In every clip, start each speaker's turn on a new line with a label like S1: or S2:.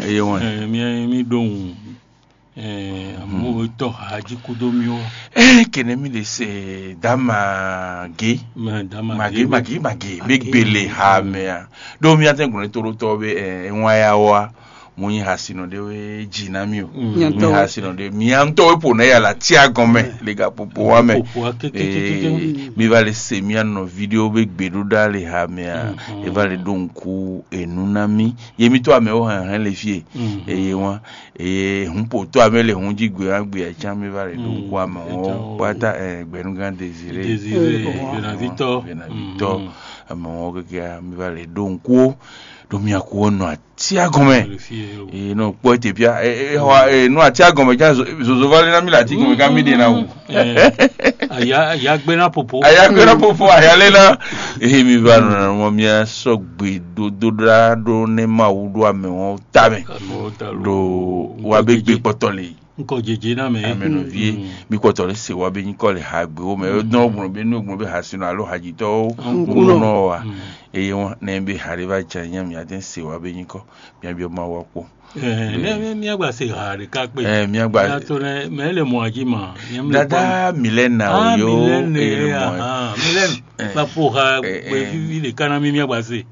S1: mi don mo to haji kudomio
S2: kene mi de se dama ge magi big bele ha me do mi aten kun toro to be enwa ya wa mo yin hasino de we jinamio mi hasino de mi anto po na ya la tia gome le ga popo wa me mi va le se mi no video be gbedu dale ha me e va le donku enunami ye mi to ame o han le fie ye won hun po to ame le hun jigbe agbe a chan mi va le donku ama o pata gbenu gan Désiré
S1: Victor
S2: ama o ke mi va le donku do mi akwo no atia gome no poete pia no atia gome ja zo vale na mi la ti gome ka mi de na o
S1: aya gbena popo
S2: aya le na mi va no mo mi so gbe do ne ma wudu ame won ta me do wa be gbe potole
S1: nko jeje na me
S2: ameno vie mi potole se wa be nko le ha gbe o me no ogbon be ha sinu alo haji to no wa won na be hariba chanya mi aten se wa be nko bi ma wa po
S1: mi agba se hare ka pe
S2: mi agba
S1: to ne me le mo ajima
S2: dada milena yo
S1: milen ba po ha be vi le kana mi agba se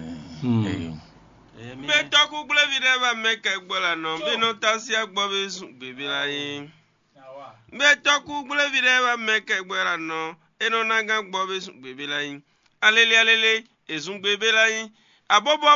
S3: me toku gble vi de ba me ke gbola no bi no tasi agbo be sun bebe la yin me toku gble vi de ba me ke gbola no eno na ga gbo be sun bebe la yin alele esun bebe la yin abobo